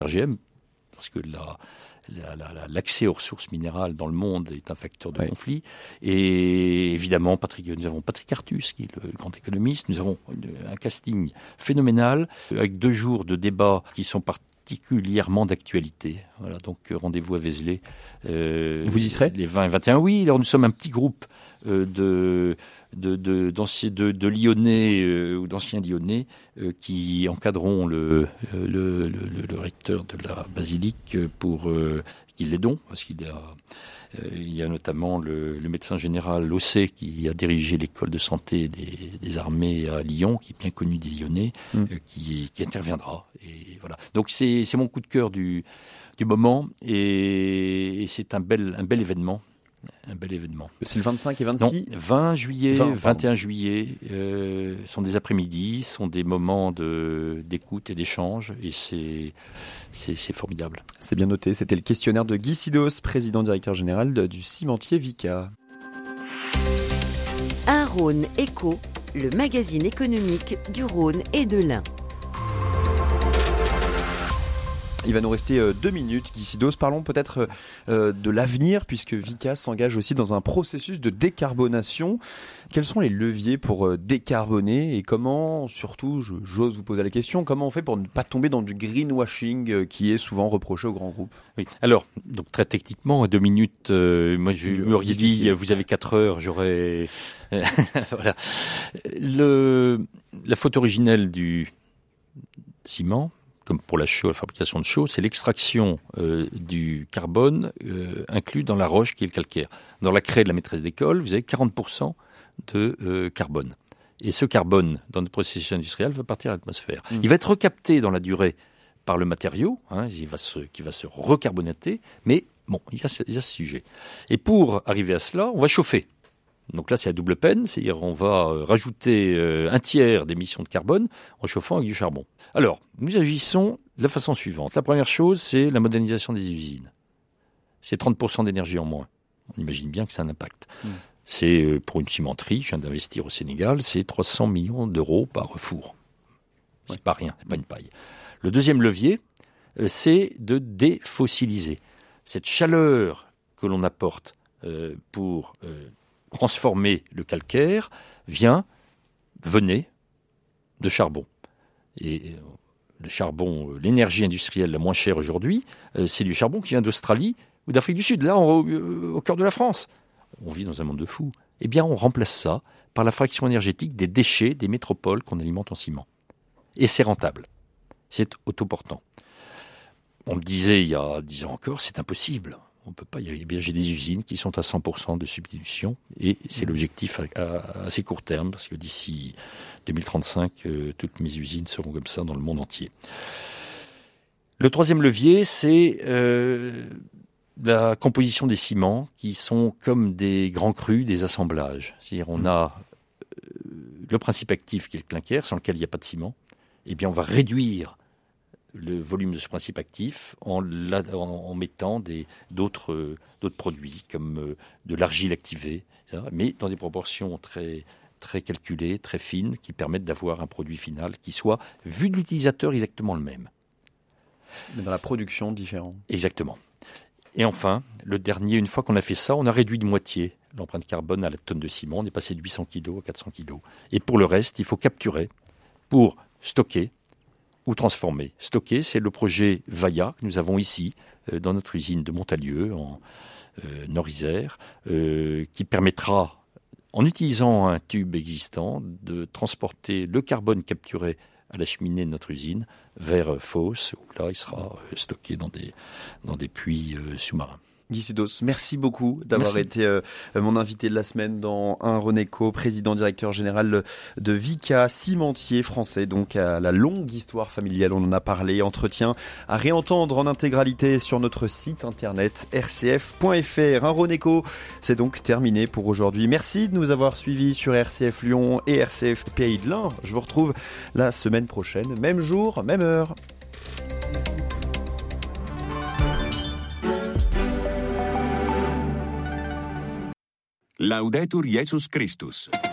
RGM, parce que l'accès aux ressources minérales dans le monde est un facteur de conflit. Et évidemment, nous avons Patrick Artus, qui est le grand économiste. Nous avons un casting phénoménal, avec 2 jours de débats qui sont particulièrement d'actualité. Voilà, donc rendez-vous à Vézelay. Vous y serez ? Les 20 et 21. Oui, alors nous sommes un petit groupe de Lyonnais ou d'anciens Lyonnais qui encadreront le recteur de la basilique pour qu'il l'aidons, parce qu'il y a notamment le médecin général Lossé qui a dirigé l'école de santé des armées à Lyon, qui est bien connu des Lyonnais, qui interviendra. Et voilà. Donc c'est mon coup de cœur du moment, et c'est un bel événement. Un bel événement. C'est le 25 et 26 ? Non, 20 juillet, 21 juillet, sont des après-midi, sont des moments d'écoute et d'échange, et c'est formidable. C'est bien noté, c'était le questionnaire de Guy Sidos, président directeur général du cimentier Vicat. Un Rhône Éco, le magazine économique du Rhône et de l'Ain. Il va nous rester 2 minutes, Guy Sidos. Parlons peut-être de l'avenir, puisque Vicat s'engage aussi dans un processus de décarbonation. Quels sont les leviers pour décarboner, et comment, surtout, j'ose vous poser la question, comment on fait pour ne pas tomber dans du greenwashing qui est souvent reproché aux grands groupes ? Oui. Alors, donc très techniquement, à 2 minutes, moi je m'aurais dit, vous avez 4 heures, j'aurais... Voilà. La faute originelle du ciment, comme pour la fabrication de chaux, c'est l'extraction du carbone inclus dans la roche qui est le calcaire. Dans la craie de la maîtresse d'école, vous avez 40% de carbone. Et ce carbone, dans notre processus industriel, va partir à l'atmosphère. Il va être recapté dans la durée par le matériau, qui va se recarbonater, mais bon, il y a ce sujet. Et pour arriver à cela, on va chauffer. Donc là, c'est la double peine, c'est-à-dire on va rajouter 1/3 d'émissions de carbone en chauffant avec du charbon. Alors, nous agissons de la façon suivante. La première chose, c'est la modernisation des usines. C'est 30% d'énergie en moins. On imagine bien que ça a un impact. C'est pour une cimenterie, je viens d'investir au Sénégal, c'est 300 millions d'euros par four. C'est pas rien, c'est pas une paille. Le deuxième levier, c'est de défossiliser. Cette chaleur que l'on apporte pour transformer le calcaire venait de charbon. Et le charbon, l'énergie industrielle la moins chère aujourd'hui, c'est du charbon qui vient d'Australie ou d'Afrique du Sud, là au cœur de la France. On vit dans un monde de fous. Eh bien, on remplace ça par la fraction énergétique des déchets des métropoles qu'on alimente en ciment. Et c'est rentable. C'est autoportant. On me disait il y a 10 ans encore, c'est impossible. On peut pas. J'ai des usines qui sont à 100% de substitution, et c'est l'objectif à assez court terme, parce que d'ici 2035, toutes mes usines seront comme ça dans le monde entier. Le troisième levier, c'est la composition des ciments, qui sont comme des grands crus, des assemblages. C'est-à-dire, on a le principe actif qui est le clinker, sans lequel il n'y a pas de ciment. Eh bien, on va réduire le volume de ce principe actif en mettant d'autres produits comme de l'argile activée, mais dans des proportions très, très calculées, très fines, qui permettent d'avoir un produit final qui soit, vu de l'utilisateur, exactement le même. Mais dans la production, différent. Exactement. Et enfin, le dernier, une fois qu'on a fait ça, on a réduit de moitié l'empreinte carbone à la tonne de ciment. On est passé de 800 kg à 400 kg. Et pour le reste, il faut capturer pour stocker ou transformer. Stocker, c'est le projet VAIA que nous avons ici, dans notre usine de Montalieu, en Nord-Isère, qui permettra, en utilisant un tube existant, de transporter le carbone capturé à la cheminée de notre usine vers Fos, où là, il sera stocké dans des puits sous-marins. Guy Sidos, merci beaucoup d'avoir été mon invité de la semaine dans Un Rhône Éco, président directeur général de Vicat, cimentier français, donc à la longue histoire familiale, on en a parlé, entretien à réentendre en intégralité sur notre site internet rcf.fr. Un Rhône Éco, c'est donc terminé pour aujourd'hui. Merci de nous avoir suivis sur RCF Lyon et RCF Pays de l'Ain. Je vous retrouve la semaine prochaine, même jour, même heure. Laudetur Jesus Christus.